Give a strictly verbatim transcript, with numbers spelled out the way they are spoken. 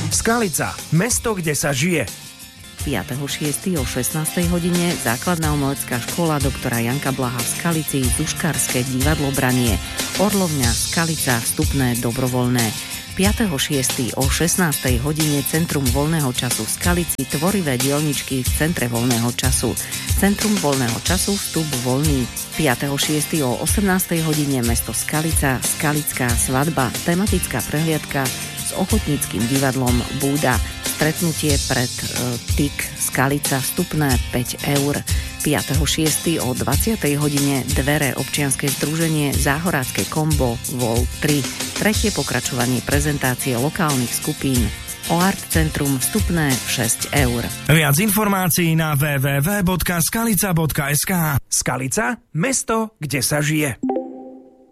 Skalica, mesto, kde sa žije. piateho šiesteho o šestnástej hodine základná umelecká škola doktora Janka Blaha v Skalici, Zuškárske divadlo Branie, Orlovňa, Skalica, vstupné dobrovoľné. piateho šiesteho o šestnástej hodine Centrum voľného času v Skalici, tvorivé dielničky v Centre voľného času. Centrum voľného času, vstup voľný. piateho šiesteho o osemnástej hodine mesto Skalica, Skalická svadba, tematická prehliadka s ochotníckym divadlom Búda. Stretnutie pred e, té í ká Skalica, vstupné päť eur. piateho šiesteho o dvadsiatej hodine dvere občianske združenie Záhorácké kombo Vol tri. Tretie pokračovanie prezentácie lokálnych skupín O Art Centrum, vstupné šesť eur. Viac informácií na w w w bodka skalica bodka es ká. Skalica, mesto, kde sa žije.